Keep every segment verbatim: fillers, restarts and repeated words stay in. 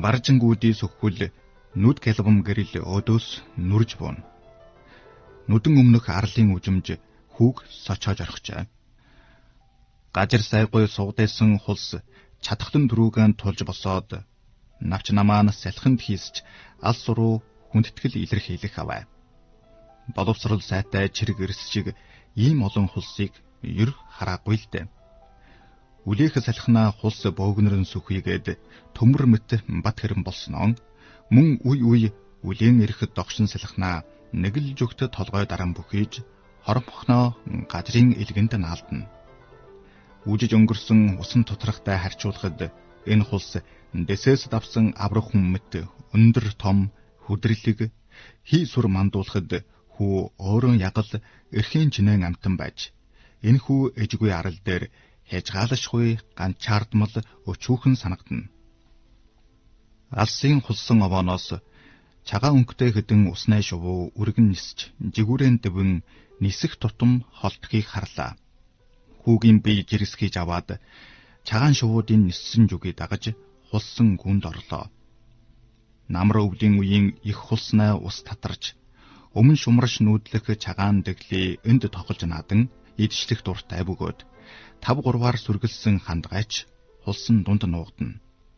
Баржингуудын сөхвөл нүд гэлбэм гэрэл өдөөс нүрж буун. Нүдэн өмнөх арлын үжимж хүүг сочоож орхижээ. Гажир сайгүй сугдээсэн хулс чадхлан түрүүгэн тулж босоод навч намаанаас салхинд хийсч алс руу хүндэтгэл илэрхийлэх аваа. Боловсрол сайтай чирэг эрс шиг ийм олон хулсыг ер хараагүй л дээ. Үлээх салхинаа хулс бөөгнөрн сүхийгээд төмөр мэт бат хэрэн болсноо мөн үе үе үлээн ирэхэд догшин салхинаа нэг л зүгт толгой даран бүхийж хоромхноо гажрын илгэнд наалдана. Үжиж өнгөрсөн усан тутрахтай харьцуулахад энэ хулс дэсээс давсан аврах хүн мэт өндөр том хүдрэлэг хий сүр мандуулахад хүү өөрөө ягал эрхийн чинэн амтан байж энэ хүү эжгүй арал дээр хязгаалшгүй ганчаардмал өчүүхэн санагдана. Алсын хулсан овооноос цагаан өнгөтэй хэдэн уснай шувуу үргэн нисч жигүүрэн дэвэн нисэх тутам холтхийг харлаа. Хүүгийн бие гэрсхийж аваад цагаан шувуудын ниссэн зүгийг дагаж хулсан гүнд орлоо. Намар өвлийн үеийн их хулснаа ус татарч өмнө шумарш нүүдлэх цагаан дэглий энд тоглож наадан идчлэх дуртай бөгөөд тав гурваар сүргэлсэн хандгайч хулсан дунд нуугдана.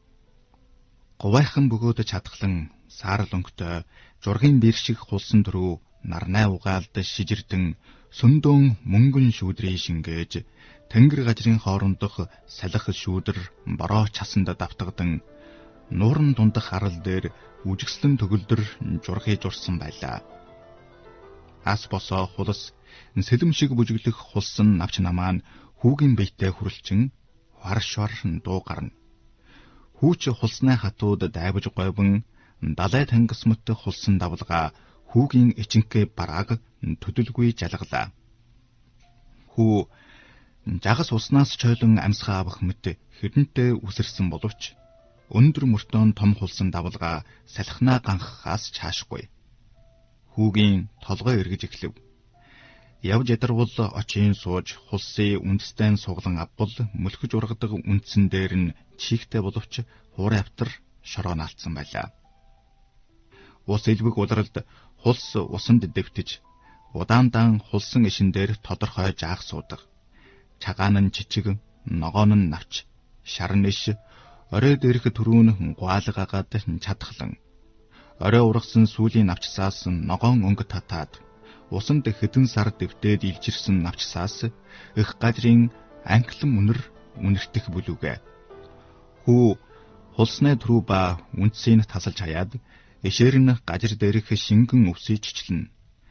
Говайхан бөгөөд чадхлан саарл өнгөтэй жургийн бир шиг хулсан төрөө нарнай угаалд шижирдэн сөндөөн мөнгөн шүүдрийн шингээж тэнгэр гажрын хоорондох салхи шүүдэр бороо часанд давтагдан нууран дундах арал дээр үжигслэн төгөлдөр журхий журсан байлаа. Ас босоо хулс сэлэм шиг бүжиглэх хулсан навч намаан хүүгийн биетэй хүрэлчин харшвар дуу гарна. Хүүч хулсны хатууд дайвж гойвон далай тангас мэт хулсан давлгаа хүүгийн ичинкээ барааг төдөлгүй жалгалаа. Хүү жагас уснаас чойлон амьсгаа авах мэт хэрнтэй үсэрсэн боловч өндөр мөртөөн том хулсан давлгаа салхинаа ганхахаас чаашгүй. Хүүгийн толгой эргэж эхлэв. Явж ядарвал очийн сууж хулсыг үндэстэн суглан авбал мөлхөж ургадаг үндсэн дээр нь чийгтэй боловч хуурай автар шороо наалтсан байлаа. Ус элбэг улралд хулс усанд дэвтэж удаандан хулсан ишин дээр тодорхой жаах суудаг. Цагаан нь жижиг, ногоон нь навч, шарн иш, орой дээрх төрүүн гуайлгагаад чадхлан. Орой ургасан сүлийн навчсаас ногоон өнгө татаад усанд хэдэн сар дэвтээд илжирсэн навчсаас их гажрын анхлан үнэр үнэртэх бүлүүгээ. Хүү хулсны түрүү ба үндсийг тасалж хаяад эшээр нь гажир дээрх шингэн өвсөж чичлэн.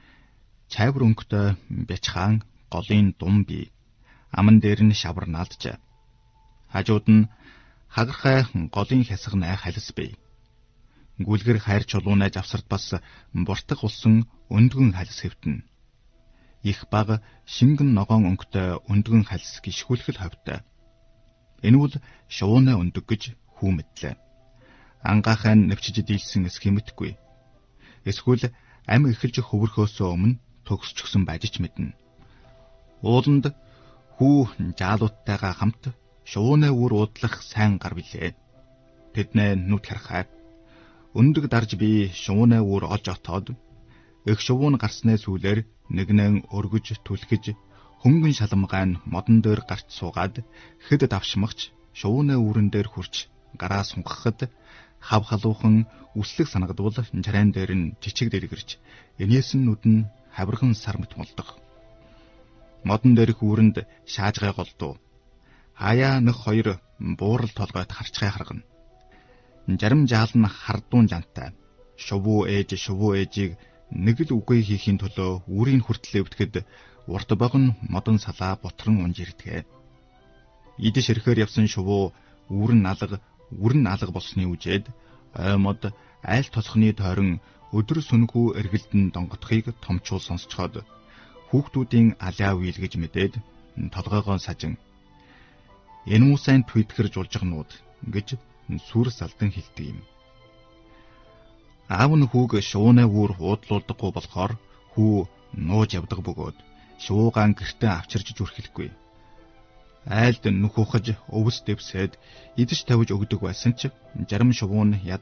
Чайвар өнгөтэй бячхаан голын дум бий. Аман дээр нь шавар наалджээ. Хажууд нь хагархай голын хясгнай халис бий. Гүлгэр хайр чулуунай завсарт бас буртах улсан өндгөн халис хэвтэн. Их баг шингэн ногоон өнгөтэй өндгөн халис гიშгүүлэх хавтай. Энэ бол шувууны өндөг гэж хүү мэдлээ. Ангаахай нэвчиж дийлсэн эс хэмэтгүй. Эсвэл ам эхэлж хөвөрхөөс өмнө төгсчихсөн байж ч мэднэ. Ууланд хүү жаалууттайгаа хамт шувууны үр уудлах сайн гар билээ. Тэднээ нүд харахаа өндөг дарж би шувууны үр олж отоод их шувуун гарсны сүүлээр нэгнэн өргөж түлхэж хөнгөн шалмгаан модон дээр гарч суугаад хэд давшмагч шувууны үрэн дээр хурч гараа сунгахад хав халуухан үслэг санагдвал жаран дээр нь жичиг дэргэрч энэс нь нүд нь хавирхан сар мэт молдох. Модон дээрх үүрэнд шаажгай голдуу. Хаяа нөх хоёр буурал толгойд харчгай харгана. Жарим жаал нь хардуун жантай. Шувуу ээж шувуу ээжийг нэг л үгүй хийхийн төлөө үрийн хүртэл өвтгöd урт богн модон салаа бутран унж ирдэг. Идэж ирэхээр явсан шувуу үрэн алга үрэн алга болсны үжээд оймод айл толхны тойрон өдөр сүнхүү эргэлдэн донготхыг томчуул сонсцоход хүүхдүүдийн алиа уйлгэж мэдээд толгойгоо сажин энэ мусайн твитгэр жулжгнууд гэж сүрс алдан хэлдэг юм. Аав нь хүүг шууны үүр уудлуулдаггүй болохоор хүү нууж явдаг бөгөөд шуугаан гэртээ авчирж зүрхэлгүй. Айлд нүх ухаж өвс дэвсээд идэж тавьж өгдөг байсан ч жарим шувуун